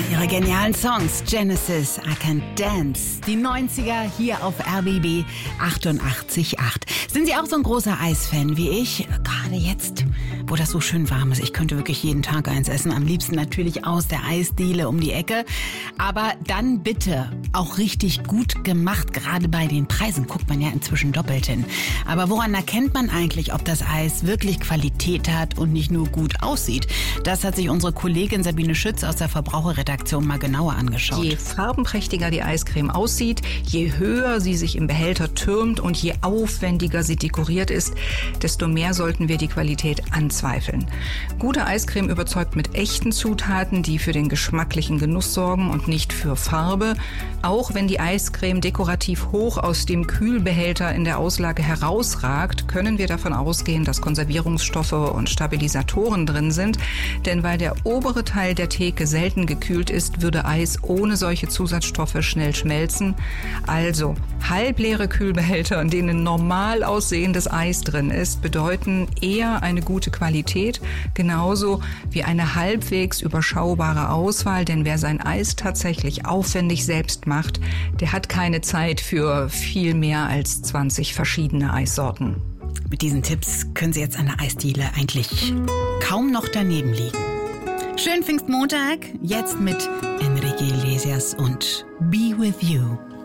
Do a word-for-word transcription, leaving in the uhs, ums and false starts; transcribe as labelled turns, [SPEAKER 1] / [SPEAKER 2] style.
[SPEAKER 1] Ihre genialen Songs, Genesis, I Can Dance, die neunziger hier auf R B B achtundachtzig Komma acht. Sind Sie auch so ein großer Eisfan wie ich? Gerade jetzt, wo das so schön warm ist. Ich könnte wirklich jeden Tag eins essen. Am liebsten natürlich aus der Eisdiele um die Ecke. Aber dann bitte auch richtig gut gemacht. Gerade bei den Preisen guckt man ja inzwischen doppelt hin. Aber woran erkennt man eigentlich, ob das Eis wirklich Qualität hat und nicht nur gut aussieht? Das hat sich unsere Kollegin Sabine Schütz aus der Verbraucherredaktion mal genauer angeschaut.
[SPEAKER 2] Je farbenprächtiger die Eiscreme aussieht, je höher sie sich im Behälter türmt und je aufwendiger sie dekoriert ist, desto mehr sollten wir die Qualität anzweifeln. Gute Eiscreme überzeugt mit echten Zutaten, die für den geschmacklichen Genuss sorgen und nicht für Farbe. Auch wenn die Eiscreme dekorativ hoch aus dem Kühlbehälter in der Auslage herausragt, können wir davon ausgehen, dass Konservierungsstoffe und Stabilisatoren drin sind. Denn weil der obere Teil der Theke selten gekühlt ist, würde Eis ohne solche Zusatzstoffe schnell schmelzen. Also halbleere Kühlbehälter, in denen normal aussehendes Eis drin ist, bedeuten eher eine gute Qualität, genauso wie eine halbwegs überschaubare Auswahl. Denn wer sein Eis tatsächlich aufwendig selbst macht, der hat keine Zeit für viel mehr als zwanzig verschiedene Eissorten.
[SPEAKER 1] Mit diesen Tipps können Sie jetzt an der Eisdiele eigentlich kaum noch daneben liegen. Schönen Pfingstmontag, jetzt mit Enrique Iglesias und Be With You.